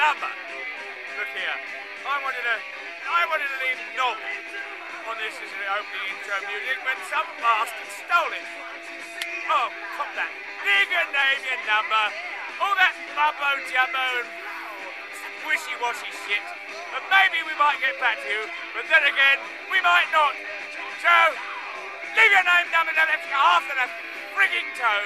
number. Look here, I wanted to leave Knob on this as an opening intro music when some bastard stole it. Oh, cop that. Leave your name, your number, all that mumbo-jumbo and wishy-washy shit. And maybe we might get back to you, but then again, we might not. So, leave your name, number, half and a frigging toe.